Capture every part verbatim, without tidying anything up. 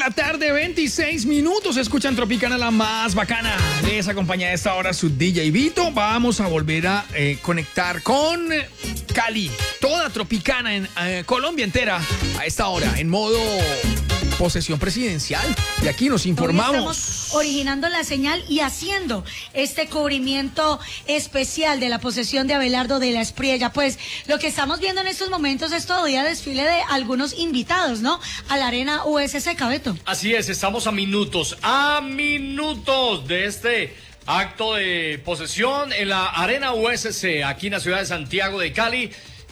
la tarde, veintiséis minutos. Escuchan Tropicana, la más bacana. Les acompaña a esta hora su D J Vito. Vamos a volver a eh, conectar con Cali. Toda Tropicana en eh, Colombia entera a esta hora en modo posesión presidencial. Y aquí nos informamos. Hoy estamos originando la señal y haciendo este cubrimiento especial de la posesión de Abelardo de la Espriella. Pues lo que estamos viendo en estos momentos es todavía desfile de algunos invitados, ¿no? A la Arena U S C, Cabeto. Así es, estamos a minutos, a minutos de este acto de posesión en la Arena U S C, aquí en la ciudad de Santiago de Cali.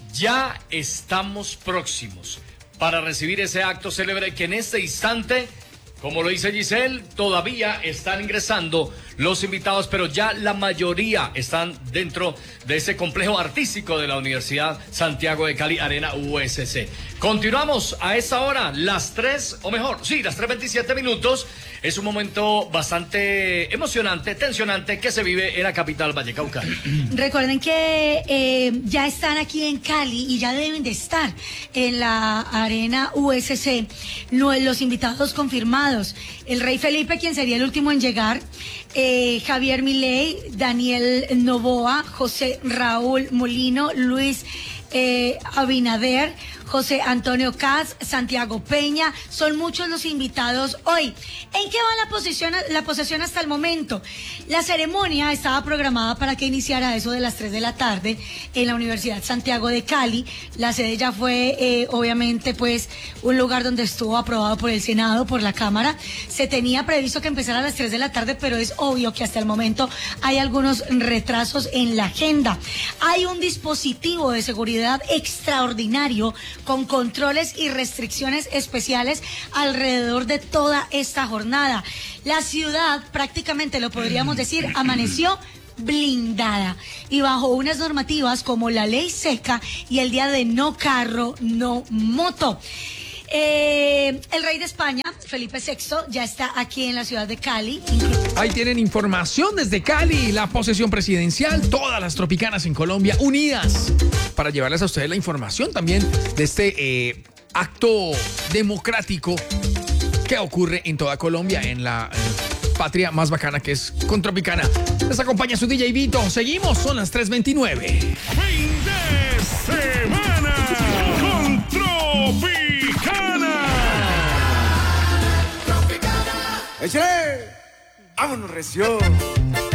Ya estamos próximos para recibir ese acto célebre que en este instante, como lo dice Giselle, todavía están ingresando los invitados, pero ya la mayoría están dentro de ese complejo artístico de la Universidad Santiago de Cali, Arena U S C. Continuamos a esta hora, las tres, o mejor, sí, las tres veintisiete minutos. Es un momento bastante emocionante, tensionante, que se vive en la capital vallecaucana. Recuerden que eh, ya están aquí en Cali y ya deben de estar en la Arena U S C no, los invitados confirmados. El Rey Felipe, quien sería el último en llegar, eh, Javier Milei, Daniel Noboa, José Raúl Molino, Luis eh, Abinader, José Antonio Caz, Santiago Peña, son muchos los invitados hoy. ¿En qué va la posesión, la posesión hasta el momento? La ceremonia estaba programada para que iniciara a eso de las tres de la tarde en la Universidad Santiago de Cali. La sede ya fue, eh, obviamente, pues, un lugar donde estuvo aprobado por el Senado, por la Cámara. Se tenía previsto que empezara a las tres de la tarde, pero es obvio que hasta el momento hay algunos retrasos en la agenda. Hay un dispositivo de seguridad extraordinario con controles y restricciones especiales alrededor de toda esta jornada. La ciudad, prácticamente lo podríamos decir, amaneció blindada y bajo unas normativas como la ley seca y el día de no carro, no moto. Eh, el rey de España, Felipe sexto, ya está aquí en la ciudad de Cali. Ahí tienen información desde Cali, la posesión presidencial, todas las tropicanas en Colombia unidas para llevarles a ustedes la información también de este eh, acto democrático que ocurre en toda Colombia, en la eh, patria más bacana que es con Tropicana. Les acompaña su D J Vito. Seguimos, son las tres veintinueve. Fin de semana con Tropicana. ¡Échale! ¡Vámonos, recio!